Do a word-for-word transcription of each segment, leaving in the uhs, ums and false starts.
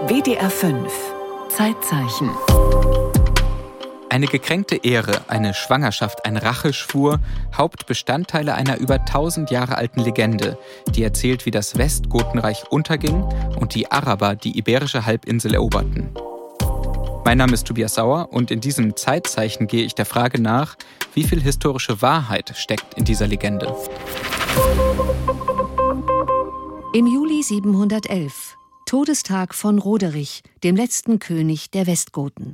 W D R fünf Zeitzeichen. Eine gekränkte Ehre, eine Schwangerschaft, ein Racheschwur, Hauptbestandteile einer über tausend Jahre alten Legende, die erzählt, wie das Westgotenreich unterging und die Araber die iberische Halbinsel eroberten. Mein Name ist Tobias Sauer und in diesem Zeitzeichen gehe ich der Frage nach, wie viel historische Wahrheit steckt in dieser Legende. Im Juli siebenhundertelf, Todestag von Roderich, dem letzten König der Westgoten.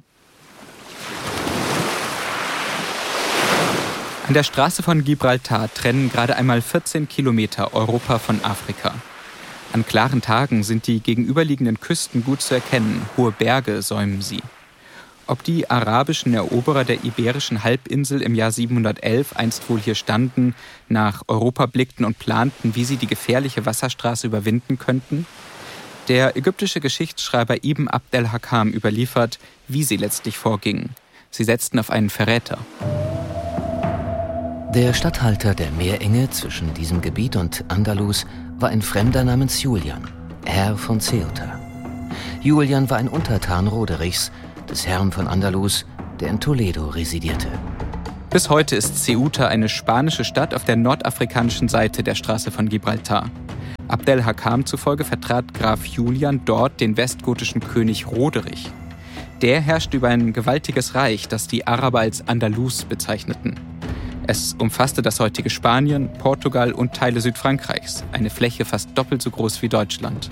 An der Straße von Gibraltar trennen gerade einmal vierzehn Kilometer Europa von Afrika. An klaren Tagen sind die gegenüberliegenden Küsten gut zu erkennen, hohe Berge säumen sie. Ob die arabischen Eroberer der iberischen Halbinsel im Jahr siebenhundertelf einst wohl hier standen, nach Europa blickten und planten, wie sie die gefährliche Wasserstraße überwinden könnten? Der ägyptische Geschichtsschreiber Ibn Abd el-Hakam überliefert, wie sie letztlich vorgingen. Sie setzten auf einen Verräter. Der Statthalter der Meerenge zwischen diesem Gebiet und Andalus war ein Fremder namens Julian, Herr von Ceuta. Julian war ein Untertan Roderichs, des Herrn von Andalus, der in Toledo residierte. Bis heute ist Ceuta eine spanische Stadt auf der nordafrikanischen Seite der Straße von Gibraltar. Abd el-Hakam zufolge vertrat Graf Julian dort den westgotischen König Roderich. Der herrschte über ein gewaltiges Reich, das die Araber als Andalus bezeichneten. Es umfasste das heutige Spanien, Portugal und Teile Südfrankreichs, eine Fläche fast doppelt so groß wie Deutschland.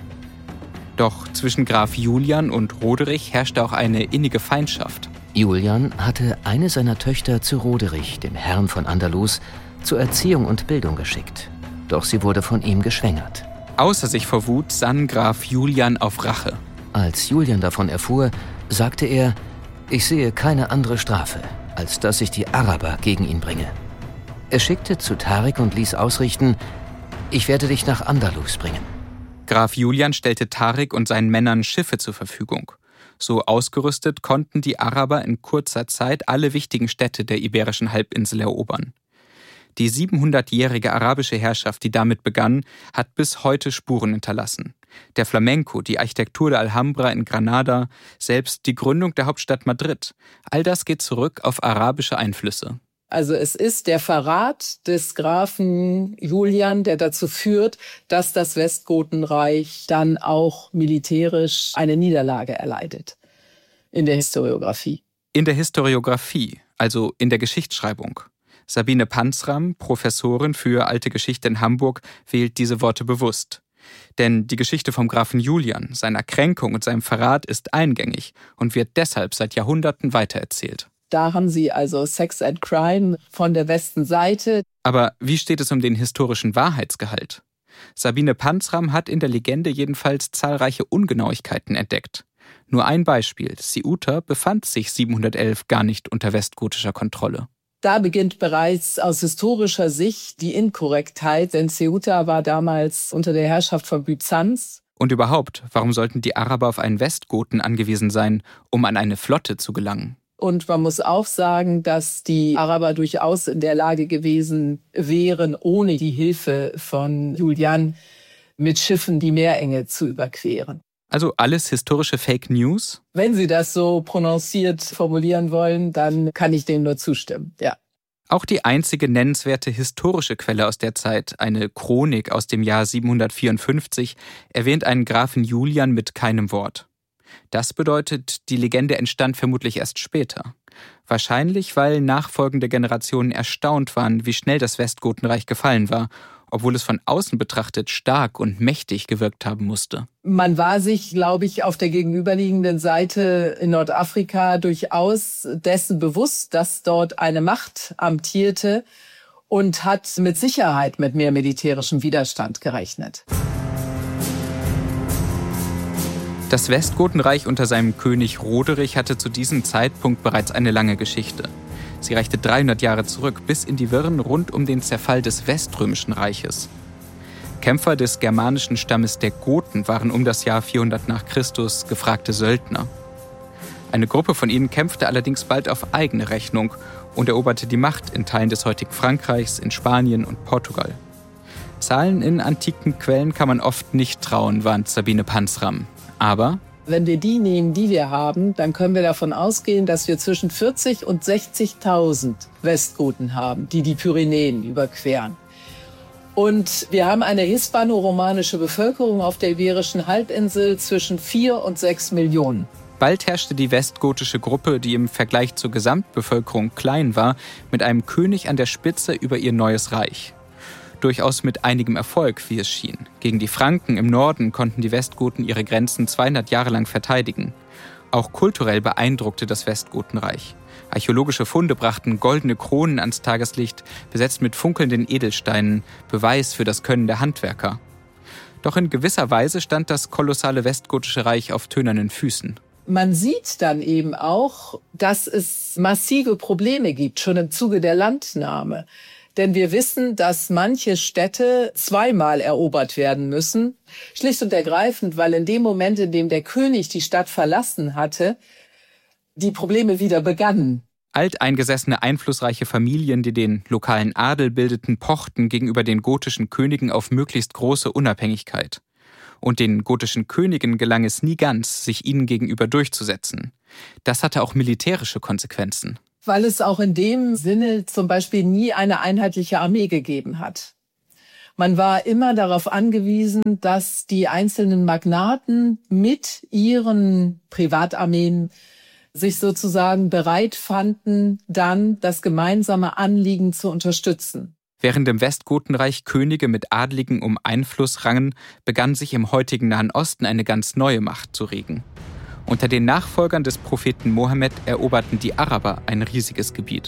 Doch zwischen Graf Julian und Roderich herrschte auch eine innige Feindschaft. Julian hatte eine seiner Töchter zu Roderich, dem Herrn von Andalus, zur Erziehung und Bildung geschickt. Doch sie wurde von ihm geschwängert. Außer sich vor Wut sann Graf Julian auf Rache. Als Julian davon erfuhr, sagte er, ich sehe keine andere Strafe, als dass ich die Araber gegen ihn bringe. Er schickte zu Tarik und ließ ausrichten, ich werde dich nach Andalus bringen. Graf Julian stellte Tarik und seinen Männern Schiffe zur Verfügung. So ausgerüstet konnten die Araber in kurzer Zeit alle wichtigen Städte der iberischen Halbinsel erobern. Die siebenhundertjährige arabische Herrschaft, die damit begann, hat bis heute Spuren hinterlassen. Der Flamenco, die Architektur der Alhambra in Granada, selbst die Gründung der Hauptstadt Madrid. All das geht zurück auf arabische Einflüsse. Also es ist der Verrat des Grafen Julian, der dazu führt, dass das Westgotenreich dann auch militärisch eine Niederlage erleidet in der Historiographie. In der Historiographie, also in der Geschichtsschreibung. Sabine Panzram, Professorin für Alte Geschichte in Hamburg, wählt diese Worte bewusst. Denn die Geschichte vom Grafen Julian, seiner Kränkung und seinem Verrat ist eingängig und wird deshalb seit Jahrhunderten weitererzählt. Da haben Sie also Sex and Crime von der Westenseite. Aber wie steht es um den historischen Wahrheitsgehalt? Sabine Panzram hat in der Legende jedenfalls zahlreiche Ungenauigkeiten entdeckt. Nur ein Beispiel: Ceuta befand sich siebenhundertelf gar nicht unter westgotischer Kontrolle. Da beginnt bereits aus historischer Sicht die Inkorrektheit, denn Ceuta war damals unter der Herrschaft von Byzanz. Und überhaupt, warum sollten die Araber auf einen Westgoten angewiesen sein, um an eine Flotte zu gelangen? Und man muss auch sagen, dass die Araber durchaus in der Lage gewesen wären, ohne die Hilfe von Julian mit Schiffen die Meerenge zu überqueren. Also alles historische Fake News? Wenn Sie das so prononciert formulieren wollen, dann kann ich dem nur zustimmen, ja. Auch die einzige nennenswerte historische Quelle aus der Zeit, eine Chronik aus dem Jahr siebenhundertvierundfünfzig, erwähnt einen Grafen Julian mit keinem Wort. Das bedeutet, die Legende entstand vermutlich erst später. Wahrscheinlich, weil nachfolgende Generationen erstaunt waren, wie schnell das Westgotenreich gefallen war, obwohl es von außen betrachtet stark und mächtig gewirkt haben musste. Man war sich, glaube ich, auf der gegenüberliegenden Seite in Nordafrika durchaus dessen bewusst, dass dort eine Macht amtierte und hat mit Sicherheit mit mehr militärischem Widerstand gerechnet. Das Westgotenreich unter seinem König Roderich hatte zu diesem Zeitpunkt bereits eine lange Geschichte. Sie reichte dreihundert Jahre zurück, bis in die Wirren rund um den Zerfall des Weströmischen Reiches. Kämpfer des germanischen Stammes der Goten waren um das Jahr vierhundert nach Christus gefragte Söldner. Eine Gruppe von ihnen kämpfte allerdings bald auf eigene Rechnung und eroberte die Macht in Teilen des heutigen Frankreichs, in Spanien und Portugal. Zahlen in antiken Quellen kann man oft nicht trauen, warnt Sabine Panzram. Aber Wenn wir die nehmen, die wir haben, dann können wir davon ausgehen, dass wir zwischen vierzig und sechzigtausend Westgoten haben, die die Pyrenäen überqueren. Und wir haben eine hispano-romanische Bevölkerung auf der Iberischen Halbinsel zwischen vier und sechs Millionen. Bald herrschte die westgotische Gruppe, die im Vergleich zur Gesamtbevölkerung klein war, mit einem König an der Spitze über ihr neues Reich. Durchaus mit einigem Erfolg, wie es schien. Gegen die Franken im Norden konnten die Westgoten ihre Grenzen zweihundert Jahre lang verteidigen. Auch kulturell beeindruckte das Westgotenreich. Archäologische Funde brachten goldene Kronen ans Tageslicht, besetzt mit funkelnden Edelsteinen, Beweis für das Können der Handwerker. Doch in gewisser Weise stand das kolossale westgotische Reich auf tönernen Füßen. Man sieht dann eben auch, dass es massive Probleme gibt, schon im Zuge der Landnahme. Denn wir wissen, dass manche Städte zweimal erobert werden müssen. Schlicht und ergreifend, weil in dem Moment, in dem der König die Stadt verlassen hatte, die Probleme wieder begannen. Alteingesessene, einflussreiche Familien, die den lokalen Adel bildeten, pochten gegenüber den gotischen Königen auf möglichst große Unabhängigkeit. Und den gotischen Königen gelang es nie ganz, sich ihnen gegenüber durchzusetzen. Das hatte auch militärische Konsequenzen. Weil es auch in dem Sinne zum Beispiel nie eine einheitliche Armee gegeben hat. Man war immer darauf angewiesen, dass die einzelnen Magnaten mit ihren Privatarmeen sich sozusagen bereit fanden, dann das gemeinsame Anliegen zu unterstützen. Während im Westgotenreich Könige mit Adligen um Einfluss rangen, begann sich im heutigen Nahen Osten eine ganz neue Macht zu regen. Unter den Nachfolgern des Propheten Mohammed eroberten die Araber ein riesiges Gebiet.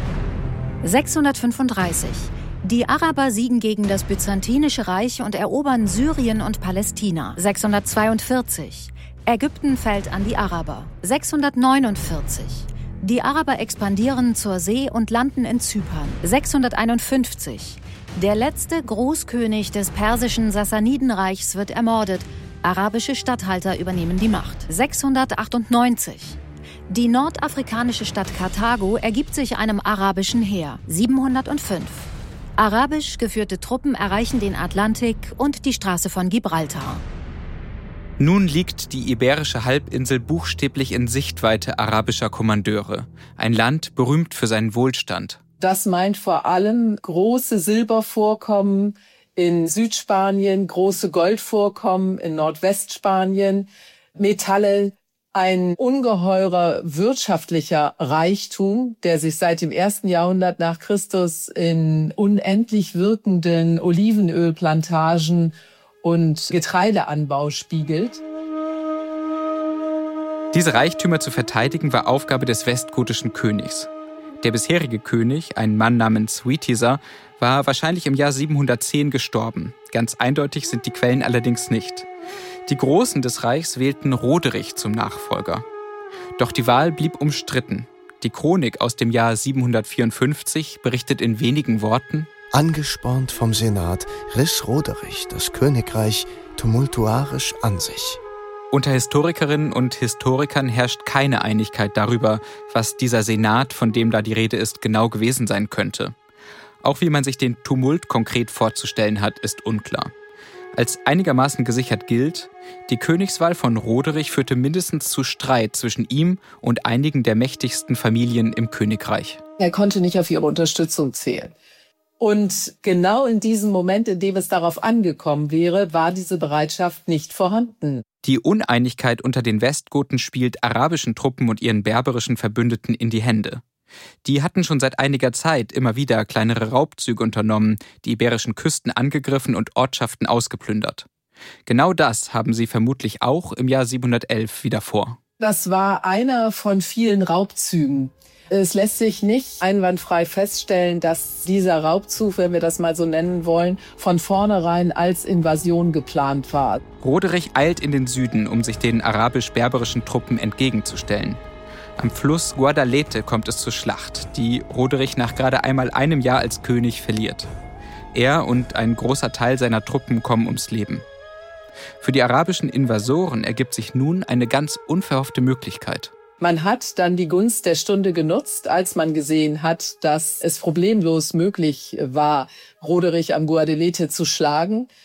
sechshundertfünfunddreißig. Die Araber siegen gegen das Byzantinische Reich und erobern Syrien und Palästina. sechshundertzweiundvierzig. Ägypten fällt an die Araber. sechshundertneunundvierzig. Die Araber expandieren zur See und landen in Zypern. sechshunderteinundfünfzig. Der letzte Großkönig des persischen Sassanidenreichs wird ermordet. Arabische Statthalter übernehmen die Macht. sechshundertachtundneunzig. Die nordafrikanische Stadt Karthago ergibt sich einem arabischen Heer. siebenhundertfünf. Arabisch geführte Truppen erreichen den Atlantik und die Straße von Gibraltar. Nun liegt die Iberische Halbinsel buchstäblich in Sichtweite arabischer Kommandeure. Ein Land berühmt für seinen Wohlstand. Das meint vor allem große Silbervorkommen in Südspanien, große Goldvorkommen in Nordwestspanien, Metalle, ein ungeheurer wirtschaftlicher Reichtum, der sich seit dem ersten Jahrhundert nach Christus in unendlich wirkenden Olivenölplantagen und Getreideanbau spiegelt. Diese Reichtümer zu verteidigen war Aufgabe des westgotischen Königs. Der bisherige König, ein Mann namens Witiza, war wahrscheinlich im Jahr siebenhundertzehn gestorben. Ganz eindeutig sind die Quellen allerdings nicht. Die Großen des Reichs wählten Roderich zum Nachfolger. Doch die Wahl blieb umstritten. Die Chronik aus dem Jahr siebenhundertvierundfünfzig berichtet in wenigen Worten: Angespornt vom Senat riss Roderich das Königreich tumultuarisch an sich. Unter Historikerinnen und Historikern herrscht keine Einigkeit darüber, was dieser Senat, von dem da die Rede ist, genau gewesen sein könnte. Auch wie man sich den Tumult konkret vorzustellen hat, ist unklar. Als einigermaßen gesichert gilt, die Königswahl von Roderich führte mindestens zu Streit zwischen ihm und einigen der mächtigsten Familien im Königreich. Er konnte nicht auf ihre Unterstützung zählen. Und genau in diesem Moment, in dem es darauf angekommen wäre, war diese Bereitschaft nicht vorhanden. Die Uneinigkeit unter den Westgoten spielt arabischen Truppen und ihren berberischen Verbündeten in die Hände. Die hatten schon seit einiger Zeit immer wieder kleinere Raubzüge unternommen, die iberischen Küsten angegriffen und Ortschaften ausgeplündert. Genau das haben sie vermutlich auch im Jahr siebenhundertelf wieder vor. Das war einer von vielen Raubzügen. Es lässt sich nicht einwandfrei feststellen, dass dieser Raubzug, wenn wir das mal so nennen wollen, von vornherein als Invasion geplant war. Roderich eilt in den Süden, um sich den arabisch-berberischen Truppen entgegenzustellen. Am Fluss Guadalete kommt es zur Schlacht, die Roderich nach gerade einmal einem Jahr als König verliert. Er und ein großer Teil seiner Truppen kommen ums Leben. Für die arabischen Invasoren ergibt sich nun eine ganz unverhoffte Möglichkeit. Man hat dann die Gunst der Stunde genutzt, als man gesehen hat, dass es problemlos möglich war, Roderich am Guadalete zu schlagen.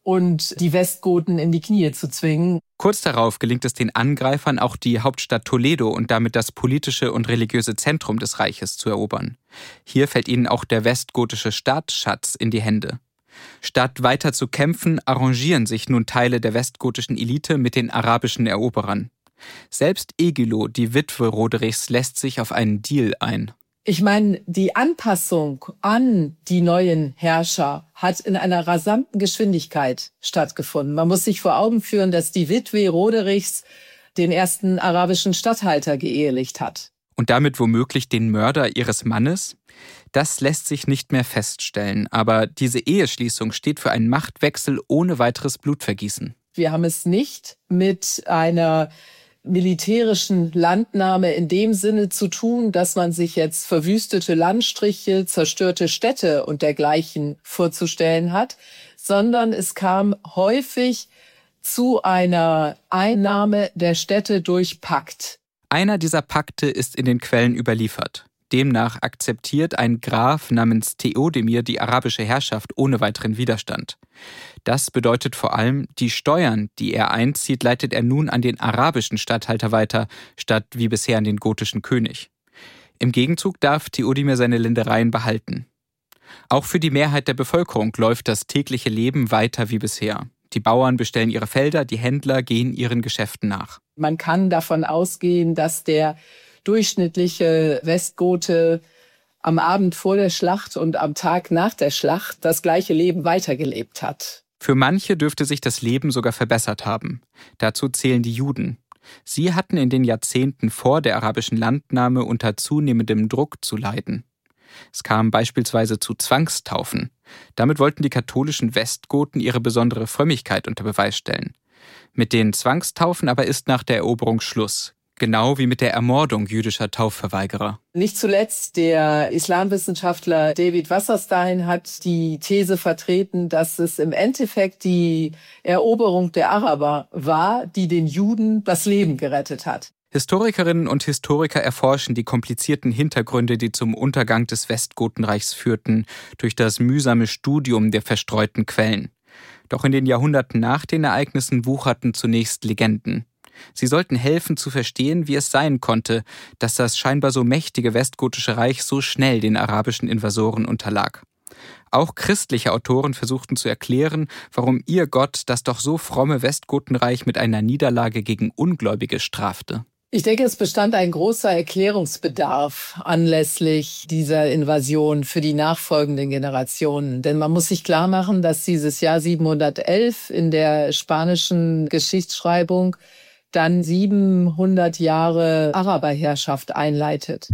und die Westgoten in die Knie zu zwingen. Kurz darauf gelingt es den Angreifern, auch die Hauptstadt Toledo und damit das politische und religiöse Zentrum des Reiches zu erobern. Hier fällt ihnen auch der westgotische Staatsschatz in die Hände. Statt weiter zu kämpfen, arrangieren sich nun Teile der westgotischen Elite mit den arabischen Eroberern. Selbst Egilo, die Witwe Roderichs, lässt sich auf einen Deal ein. Ich meine, die Anpassung an die neuen Herrscher hat in einer rasanten Geschwindigkeit stattgefunden. Man muss sich vor Augen führen, dass die Witwe Roderichs den ersten arabischen Statthalter geehelicht hat. Und damit womöglich den Mörder ihres Mannes? Das lässt sich nicht mehr feststellen, aber diese Eheschließung steht für einen Machtwechsel ohne weiteres Blutvergießen. Wir haben es nicht mit einer militärischen Landnahme in dem Sinne zu tun, dass man sich jetzt verwüstete Landstriche, zerstörte Städte und dergleichen vorzustellen hat, sondern es kam häufig zu einer Einnahme der Städte durch Pakt. Einer dieser Pakte ist in den Quellen überliefert. Demnach akzeptiert ein Graf namens Theodemir die arabische Herrschaft ohne weiteren Widerstand. Das bedeutet vor allem, die Steuern, die er einzieht, leitet er nun an den arabischen Statthalter weiter, statt wie bisher an den gotischen König. Im Gegenzug darf Theodemir seine Ländereien behalten. Auch für die Mehrheit der Bevölkerung läuft das tägliche Leben weiter wie bisher. Die Bauern bestellen ihre Felder, die Händler gehen ihren Geschäften nach. Man kann davon ausgehen, dass der durchschnittliche Westgote am Abend vor der Schlacht und am Tag nach der Schlacht das gleiche Leben weitergelebt hat. Für manche dürfte sich das Leben sogar verbessert haben. Dazu zählen die Juden. Sie hatten in den Jahrzehnten vor der arabischen Landnahme unter zunehmendem Druck zu leiden. Es kam beispielsweise zu Zwangstaufen. Damit wollten die katholischen Westgoten ihre besondere Frömmigkeit unter Beweis stellen. Mit den Zwangstaufen aber ist nach der Eroberung Schluss. Genau wie mit der Ermordung jüdischer Taufverweigerer. Nicht zuletzt der Islamwissenschaftler David Wasserstein hat die These vertreten, dass es im Endeffekt die Eroberung der Araber war, die den Juden das Leben gerettet hat. Historikerinnen und Historiker erforschen die komplizierten Hintergründe, die zum Untergang des Westgotenreichs führten, durch das mühsame Studium der verstreuten Quellen. Doch in den Jahrhunderten nach den Ereignissen wucherten zunächst Legenden. Sie sollten helfen zu verstehen, wie es sein konnte, dass das scheinbar so mächtige westgotische Reich so schnell den arabischen Invasoren unterlag. Auch christliche Autoren versuchten zu erklären, warum ihr Gott das doch so fromme Westgotenreich mit einer Niederlage gegen Ungläubige strafte. Ich denke, es bestand ein großer Erklärungsbedarf anlässlich dieser Invasion für die nachfolgenden Generationen. Denn man muss sich klar machen, dass dieses Jahr siebenhundertelf in der spanischen Geschichtsschreibung dann siebenhundert Jahre Araberherrschaft einleitet.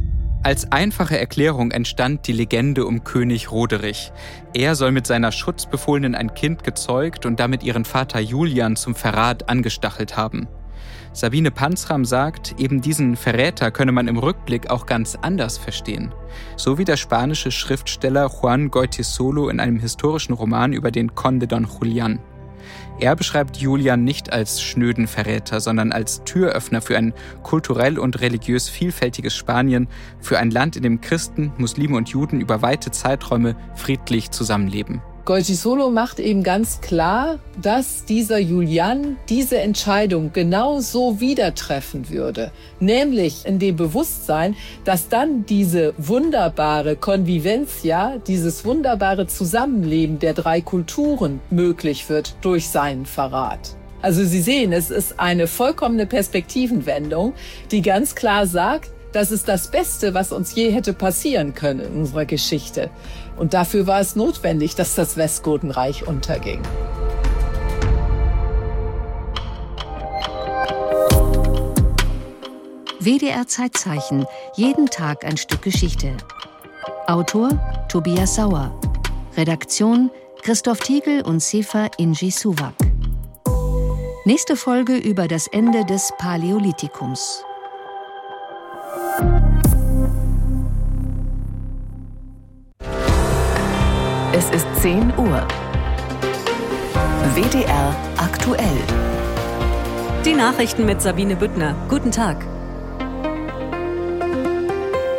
Als einfache Erklärung entstand die Legende um König Roderich. Er soll mit seiner Schutzbefohlenen ein Kind gezeugt und damit ihren Vater Julian zum Verrat angestachelt haben. Sabine Panzram sagt, eben diesen Verräter könne man im Rückblick auch ganz anders verstehen. So wie der spanische Schriftsteller Juan Goytisolo in einem historischen Roman über den Conde Don Julián. Er beschreibt Julian nicht als schnöden Verräter, sondern als Türöffner für ein kulturell und religiös vielfältiges Spanien, für ein Land, in dem Christen, Muslime und Juden über weite Zeiträume friedlich zusammenleben. Goytisolo macht eben ganz klar, dass dieser Julian diese Entscheidung genau so wieder treffen würde. Nämlich in dem Bewusstsein, dass dann diese wunderbare Convivencia, dieses wunderbare Zusammenleben der drei Kulturen möglich wird durch seinen Verrat. Also Sie sehen, es ist eine vollkommene Perspektivenwendung, die ganz klar sagt, das ist das Beste, was uns je hätte passieren können in unserer Geschichte. Und dafür war es notwendig, dass das Westgotenreich unterging. W D R Zeitzeichen. Jeden Tag ein Stück Geschichte. Autor Tobias Sauer. Redaktion Christoph Tiegel und Sefa Inji Suwak. Nächste Folge über das Ende des Paläolithikums. Es ist zehn Uhr. W D R aktuell. Die Nachrichten mit Sabine Büttner. Guten Tag.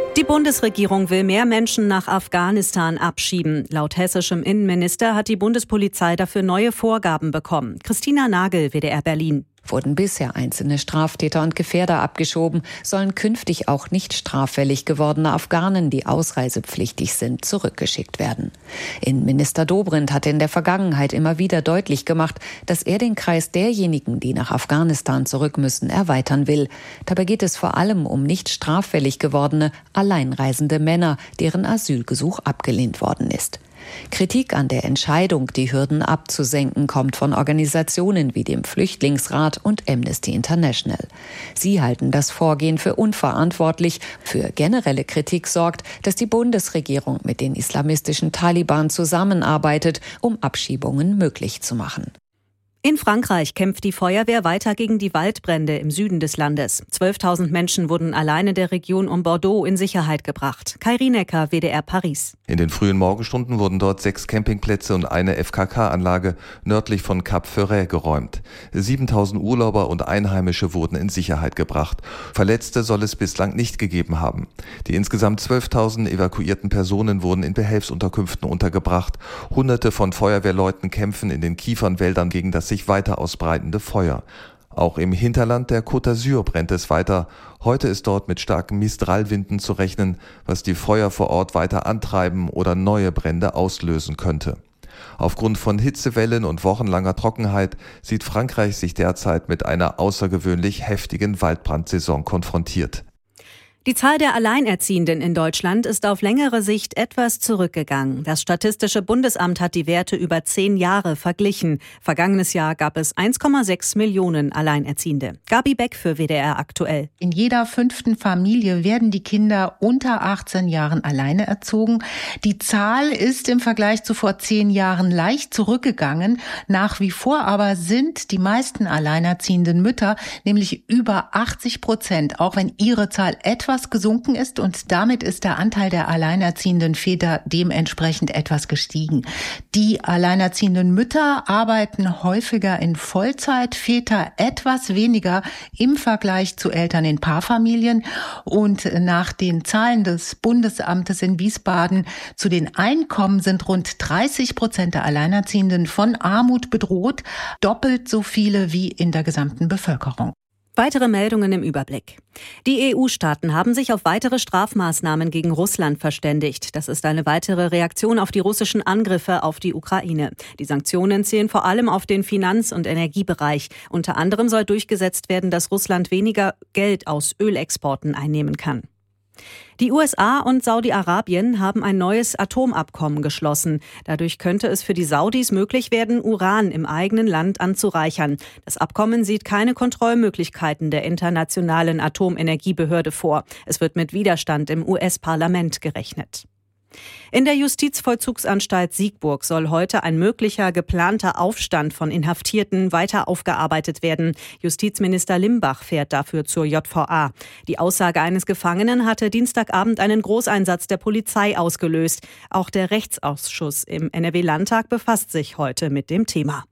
Die Bundesregierung will mehr Menschen nach Afghanistan abschieben. Laut hessischem Innenminister hat die Bundespolizei dafür neue Vorgaben bekommen. Christina Nagel, W D R Berlin. Wurden bisher einzelne Straftäter und Gefährder abgeschoben, sollen künftig auch nicht straffällig gewordene Afghanen, die ausreisepflichtig sind, zurückgeschickt werden. Innenminister Dobrindt hatte in der Vergangenheit immer wieder deutlich gemacht, dass er den Kreis derjenigen, die nach Afghanistan zurück müssen, erweitern will. Dabei geht es vor allem um nicht straffällig gewordene, alleinreisende Männer, deren Asylgesuch abgelehnt worden ist. Kritik an der Entscheidung, die Hürden abzusenken, kommt von Organisationen wie dem Flüchtlingsrat und Amnesty International. Sie halten das Vorgehen für unverantwortlich. Für generelle Kritik sorgt, dass die Bundesregierung mit den islamistischen Taliban zusammenarbeitet, um Abschiebungen möglich zu machen. In Frankreich kämpft die Feuerwehr weiter gegen die Waldbrände im Süden des Landes. zwölftausend Menschen wurden allein in der Region um Bordeaux in Sicherheit gebracht. Kai Rienecker, W D R Paris. In den frühen Morgenstunden wurden dort sechs Campingplätze und eine F K K-Anlage nördlich von Cap Ferret geräumt. siebentausend Urlauber und Einheimische wurden in Sicherheit gebracht. Verletzte soll es bislang nicht gegeben haben. Die insgesamt zwölftausend evakuierten Personen wurden in Behelfsunterkünften untergebracht. Hunderte von Feuerwehrleuten kämpfen in den Kiefernwäldern gegen das sich weiter ausbreitende Feuer. Auch im Hinterland der Côte d'Azur brennt es weiter. Heute ist dort mit starken Mistralwinden zu rechnen, was die Feuer vor Ort weiter antreiben oder neue Brände auslösen könnte. Aufgrund von Hitzewellen und wochenlanger Trockenheit sieht Frankreich sich derzeit mit einer außergewöhnlich heftigen Waldbrandsaison konfrontiert. Die Zahl der Alleinerziehenden in Deutschland ist auf längere Sicht etwas zurückgegangen. Das Statistische Bundesamt hat die Werte über zehn Jahre verglichen. Vergangenes Jahr gab es eins Komma sechs Millionen Alleinerziehende. Gabi Beck für W D R aktuell. In jeder fünften Familie werden die Kinder unter achtzehn Jahren alleine erzogen. Die Zahl ist im Vergleich zu vor zehn Jahren leicht zurückgegangen. Nach wie vor aber sind die meisten alleinerziehenden Mütter, nämlich über achtzig Prozent, auch wenn ihre Zahl etwas gesunken ist, und damit ist der Anteil der alleinerziehenden Väter dementsprechend etwas gestiegen. Die alleinerziehenden Mütter arbeiten häufiger in Vollzeit, Väter etwas weniger im Vergleich zu Eltern in Paarfamilien. Und nach den Zahlen des Bundesamtes in Wiesbaden zu den Einkommen sind rund dreißig Prozent der Alleinerziehenden von Armut bedroht, doppelt so viele wie in der gesamten Bevölkerung. Weitere Meldungen im Überblick. Die E U-Staaten haben sich auf weitere Strafmaßnahmen gegen Russland verständigt. Das ist eine weitere Reaktion auf die russischen Angriffe auf die Ukraine. Die Sanktionen zielen vor allem auf den Finanz- und Energiebereich. Unter anderem soll durchgesetzt werden, dass Russland weniger Geld aus Ölexporten einnehmen kann. Die U S A und Saudi-Arabien haben ein neues Atomabkommen geschlossen. Dadurch könnte es für die Saudis möglich werden, Uran im eigenen Land anzureichern. Das Abkommen sieht keine Kontrollmöglichkeiten der Internationalen Atomenergiebehörde vor. Es wird mit Widerstand im U S-Parlament gerechnet. In der Justizvollzugsanstalt Siegburg soll heute ein möglicher geplanter Aufstand von Inhaftierten weiter aufgearbeitet werden. Justizminister Limbach fährt dafür zur J V A. Die Aussage eines Gefangenen hatte Dienstagabend einen Großeinsatz der Polizei ausgelöst. Auch der Rechtsausschuss im N R W-Landtag befasst sich heute mit dem Thema.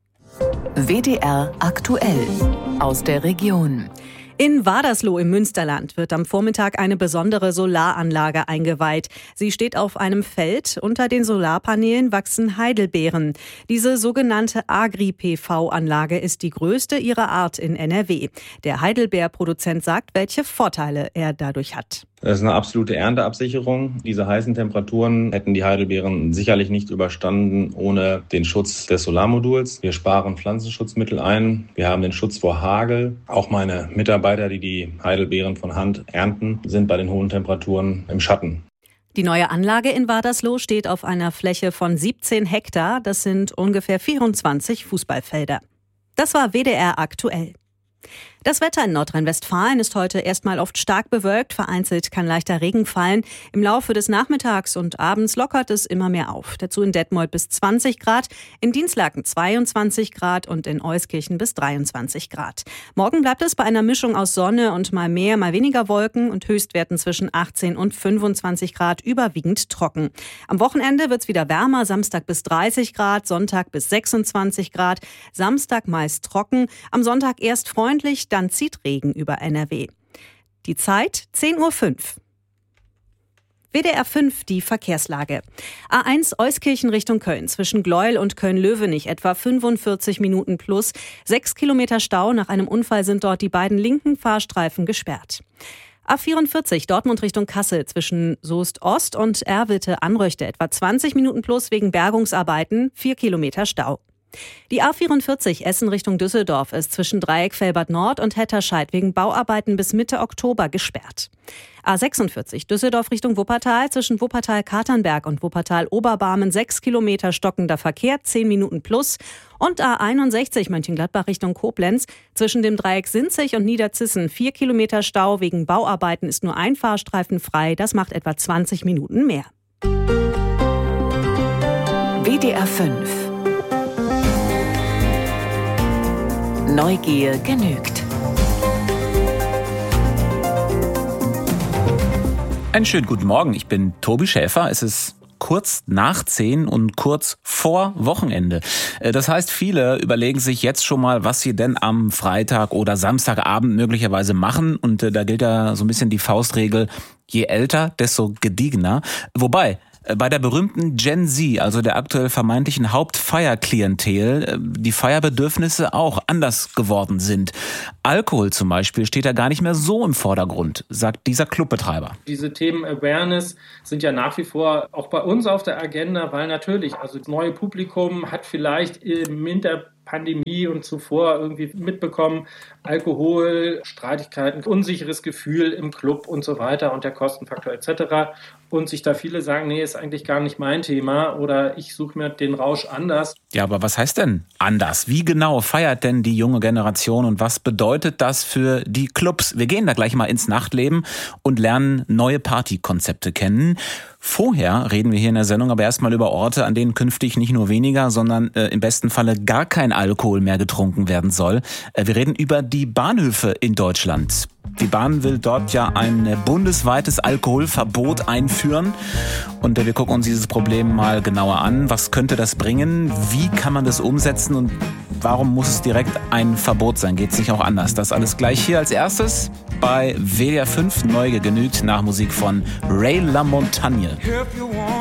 W D R aktuell aus der Region. In Wadersloh im Münsterland wird am Vormittag eine besondere Solaranlage eingeweiht. Sie steht auf einem Feld. Unter den Solarpanelen wachsen Heidelbeeren. Diese sogenannte Agri-P V-Anlage ist die größte ihrer Art in N R W. Der Heidelbeerproduzent sagt, welche Vorteile er dadurch hat. Das ist eine absolute Ernteabsicherung. Diese heißen Temperaturen hätten die Heidelbeeren sicherlich nicht überstanden ohne den Schutz des Solarmoduls. Wir sparen Pflanzenschutzmittel ein. Wir haben den Schutz vor Hagel. Auch meine Mitarbeiter, die die Heidelbeeren von Hand ernten, sind bei den hohen Temperaturen im Schatten. Die neue Anlage in Wadersloh steht auf einer Fläche von siebzehn Hektar. Das sind ungefähr vierundzwanzig Fußballfelder. Das war W D R aktuell. Das Wetter in Nordrhein-Westfalen ist heute erstmal oft stark bewölkt. Vereinzelt kann leichter Regen fallen. Im Laufe des Nachmittags und abends lockert es immer mehr auf. Dazu in Detmold bis zwanzig Grad, in Dinslaken zweiundzwanzig Grad und in Euskirchen bis dreiundzwanzig Grad. Morgen bleibt es bei einer Mischung aus Sonne und mal mehr, mal weniger Wolken und Höchstwerten zwischen achtzehn und fünfundzwanzig Grad, überwiegend trocken. Am Wochenende wird es wieder wärmer, Samstag bis dreißig Grad, Sonntag bis sechsundzwanzig Grad, Samstag meist trocken, am Sonntag erst freundlich, dann zieht Regen über N R W. Die Zeit zehn Uhr fünf. W D R fünf, die Verkehrslage. A eins Euskirchen Richtung Köln, zwischen Gleuel und Köln-Löwenich etwa fünfundvierzig Minuten plus. Sechs Kilometer Stau, nach einem Unfall sind dort die beiden linken Fahrstreifen gesperrt. A vierundvierzig Dortmund Richtung Kassel, zwischen Soest Ost und Erwitte-Anröchte etwa zwanzig Minuten plus wegen Bergungsarbeiten, vier Kilometer Stau. Die A vierundvierzig Essen Richtung Düsseldorf ist zwischen Dreieck-Velbert Nord und Hetterscheid wegen Bauarbeiten bis Mitte Oktober gesperrt. A sechsundvierzig Düsseldorf Richtung Wuppertal, zwischen Wuppertal-Katernberg und Wuppertal-Oberbarmen sechs Kilometer stockender Verkehr, zehn Minuten plus. Und A einundsechzig Mönchengladbach Richtung Koblenz, zwischen dem Dreieck Sinzig und Niederzissen vier Kilometer Stau. Wegen Bauarbeiten ist nur ein Fahrstreifen frei, das macht etwa zwanzig Minuten mehr. W D R fünf. Neugier genügt. Einen schönen guten Morgen, ich bin Tobi Schäfer. Es ist kurz nach zehn und kurz vor Wochenende. Das heißt, viele überlegen sich jetzt schon mal, was sie denn am Freitag oder Samstagabend möglicherweise machen. Und da gilt ja so ein bisschen die Faustregel, je älter, desto gediegener. Wobei, bei der berühmten Gen Z, also der aktuell vermeintlichen Hauptfeierklientel, die Feierbedürfnisse auch anders geworden sind. Alkohol zum Beispiel steht da gar nicht mehr so im Vordergrund, sagt dieser Clubbetreiber. Diese Themen Awareness sind ja nach wie vor auch bei uns auf der Agenda, weil natürlich, also das neue Publikum hat vielleicht im Winter Pandemie und zuvor irgendwie mitbekommen, Alkohol, Streitigkeiten, unsicheres Gefühl im Club und so weiter und der Kostenfaktor et cetera. Und sich da viele sagen, nee, ist eigentlich gar nicht mein Thema oder ich suche mir den Rausch anders. Ja, aber was heißt denn anders? Wie genau feiert denn die junge Generation und was bedeutet das für die Clubs? Wir gehen da gleich mal ins Nachtleben und lernen neue Partykonzepte kennen. Vorher reden wir hier in der Sendung aber erstmal über Orte, an denen künftig nicht nur weniger, sondern äh, im besten Falle gar kein Alkohol mehr getrunken werden soll. Äh, wir reden über die Bahnhöfe in Deutschland. Die Bahn will dort ja ein bundesweites Alkoholverbot einführen. Und äh, wir gucken uns dieses Problem mal genauer an. Was könnte das bringen? Wie kann man das umsetzen? Und warum muss es direkt ein Verbot sein? Geht es nicht auch anders? Das alles gleich hier als erstes bei W D R fünf Neugier genügt nach Musik von Ray LaMontagne.